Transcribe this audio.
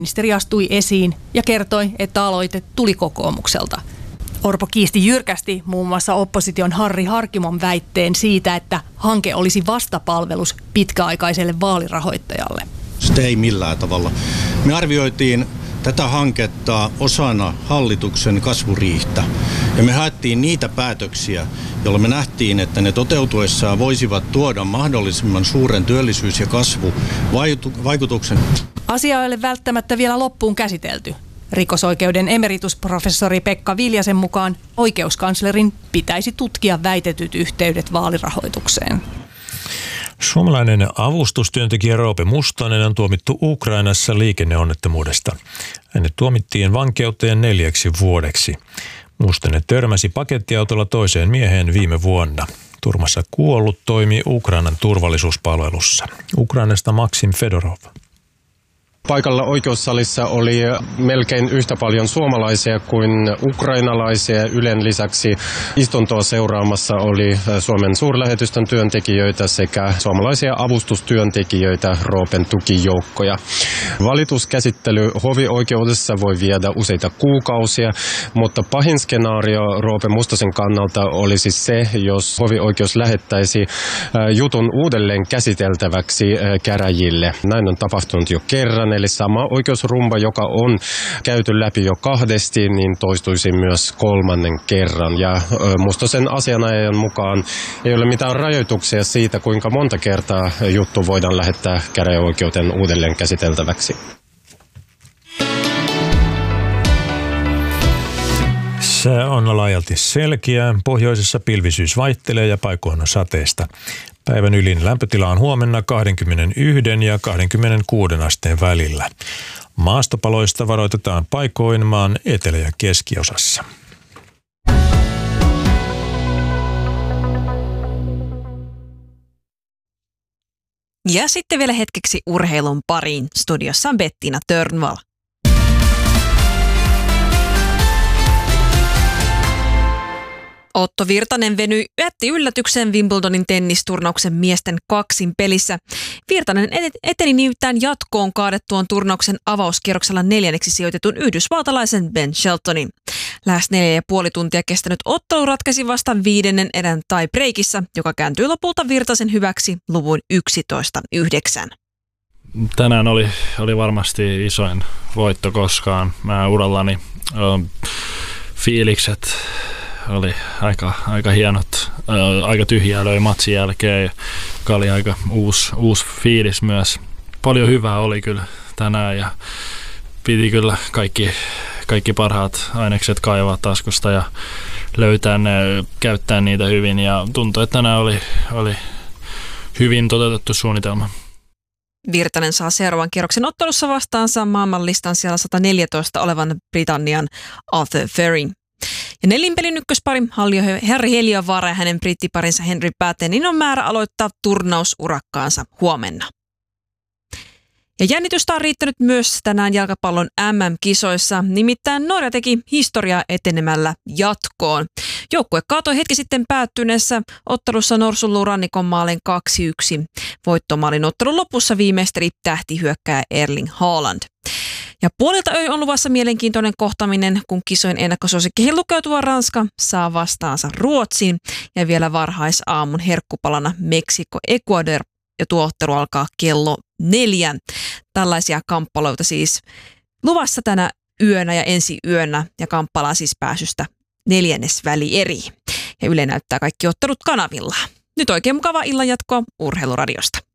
Ministeri astui esiin ja kertoi, että aloite tuli kokoomukselta. Orpo kiisti jyrkästi muun muassa opposition Harri Harkimon väitteen siitä, että hanke olisi vastapalvelus pitkäaikaiselle vaalirahoittajalle. Sitä ei millään tavalla. Me arvioitiin tätä hanketta osana hallituksen kasvuriihtä ja me haettiin niitä päätöksiä, joilla me nähtiin, että ne toteutuessaan voisivat tuoda mahdollisimman suuren työllisyys- ja kasvuvaikutuksen. Asia ei ole välttämättä vielä loppuun käsitelty. Rikosoikeuden emeritusprofessori Pekka Viljasen mukaan oikeuskanslerin pitäisi tutkia väitetyt yhteydet vaalirahoitukseen. Suomalainen avustustyöntekijä Roope Mustonen on tuomittu Ukrainassa liikenneonnettomuudesta. Hänet tuomittiin vankeuteen 4 vuodeksi. Mustonen törmäsi pakettiautolla toiseen mieheen viime vuonna. Turmassa kuollut toimi Ukrainan turvallisuuspalvelussa. Ukrainasta Maksim Fedorov. Paikalla oikeussalissa oli melkein yhtä paljon suomalaisia kuin ukrainalaisia. Ylen lisäksi istuntoa seuraamassa oli Suomen suurlähetystön työntekijöitä sekä suomalaisia avustustyöntekijöitä, Roopen tukijoukkoja. Valituskäsittely hovioikeudessa voi viedä useita kuukausia, mutta pahin skenaario Roope Mustosen kannalta olisi se, jos hovioikeus lähettäisi jutun uudelleen käsiteltäväksi käräjille. Näin on tapahtunut jo kerran. Eli sama oikeusrumba, joka on käyty läpi jo 2, niin toistuisi myös 3. kerran. Ja Mustosen asianajajan mukaan ei ole mitään rajoituksia siitä, kuinka monta kertaa juttu voidaan lähettää käräjäoikeuden uudelleen käsiteltäväksi. Sää on laajalti selkeä. Pohjoisessa pilvisyys vaihtelee ja paikoin on sateista. Päivän ylin lämpötila on huomenna 21 ja 26 asteen välillä. Maastopaloista varoitetaan paikoin maan etelä- ja keskiosassa. Ja sitten vielä hetkeksi urheilun pariin. Studiossa on Bettina Törnvall. Otto Virtanen jätti yllätyksen Wimbledonin tennisturnauksen miesten kaksin pelissä. Virtanen eteni nimittäin jatkoon kaadettuaan turnauksen avauskierroksella 4. sijoitetun yhdysvaltalaisen Ben Sheltonin. Lähes 4,5 tuntia kestänyt ottelu ratkaisi vasta 5. erän tie-breakissä, joka kääntyi lopulta Virtasen hyväksi luvuin 11-9. Tänään oli varmasti isoin voitto koskaan. Mä urallani fiilikset oli aika hienot, aika tyhjää löi matsin jälkeen, joka oli aika uusi fiilis myös. Paljon hyvää oli kyllä tänään ja piti kyllä kaikki parhaat ainekset kaivaa taskusta ja löytää ne, käyttää niitä hyvin ja tuntui, että tänään oli hyvin toteutettu suunnitelma. Virtanen saa seuraavan kierroksen ottelussa vastaansa maailmanlistan siellä 114 olevan Britannian Arthur Fering. Ja nelinpelin ykköspari Harri Heliövaara ja hänen brittiparinsa Henry Pattenin on määrä aloittaa turnausurakkaansa huomenna. Ja jännitystä on riittänyt myös tänään jalkapallon MM-kisoissa, nimittäin Norja teki historiaa etenemällä jatkoon. Joukkue kaatoi hetki sitten päättyneessä ottelussa Norsunluurannikon maalin 2-1. Voittomaalin ottelun lopussa viimeisteli tähtihyökkääjä Erling Haaland. Ja puolilta on luvassa mielenkiintoinen kohtaminen, kun kisojen ennakkosuosikkeihin lukeutuva Ranska saa vastaansa Ruotsin ja vielä varhaisaamun herkkupalana Meksiko-Ecuador. Ja tuo ottelu alkaa kello 4. Tällaisia kamppailuita siis luvassa tänä yönä ja ensi yönä ja kamppaillaan siis pääsystä 4. välieriin. Ja Yle näyttää kaikki ottelut kanavilla. Nyt oikein mukavaa illanjatkoa Urheiluradiosta.